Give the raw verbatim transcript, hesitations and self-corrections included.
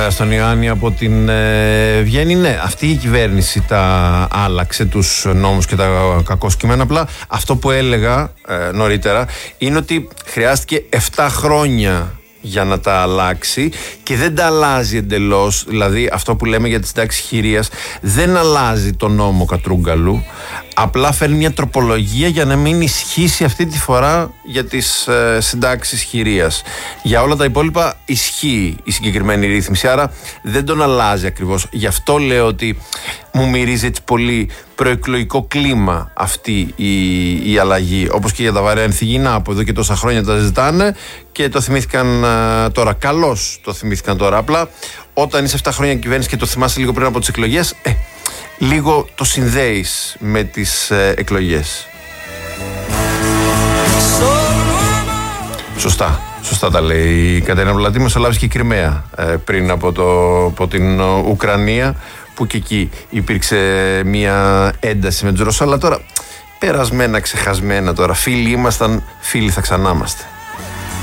Καλημέρα στον Ιωάννη από την ε, Βιέννη. Ναι, αυτή η κυβέρνηση τα άλλαξε, τους νόμους και τα κακό κείμενα. Απλά αυτό που έλεγα ε, νωρίτερα είναι ότι χρειάστηκε επτά χρόνια για να τα αλλάξει και δεν τα αλλάζει εντελώς. Δηλαδή αυτό που λέμε για τη συντάξη χειρίας δεν αλλάζει τον νόμο Κατρούγκαλου, απλά φέρνει μια τροπολογία για να μην ισχύσει αυτή τη φορά για τις ε, συντάξεις χειρίας. Για όλα τα υπόλοιπα ισχύει η συγκεκριμένη ρύθμιση, άρα δεν τον αλλάζει ακριβώς. Γι' αυτό λέω ότι μου μυρίζει έτσι πολύ προεκλογικό κλίμα αυτή η, η αλλαγή. Όπως και για τα βαρέα ενθυγεινά που εδώ και τόσα χρόνια τα ζητάνε και το θυμήθηκαν α, τώρα. Καλώς το θυμήθηκαν τώρα. Απλά όταν είσαι επτά χρόνια κυβέρνηση και το θυμάσαι λίγο πριν από τις εκλογές, ε, λίγο το συνδέεις με τις ε, εκλογές. Σωστά. Σωστά τα λέει η Κατερίνα Βλατή. Μεσολάβησε και η Κριμαία ε, πριν από, το, από την Ουκρανία, που και εκεί υπήρξε μια ένταση με τους Ρώσους. Αλλά τώρα περασμένα, ξεχασμένα τώρα. Φίλοι ήμασταν, φίλοι θα ξανάμαστε.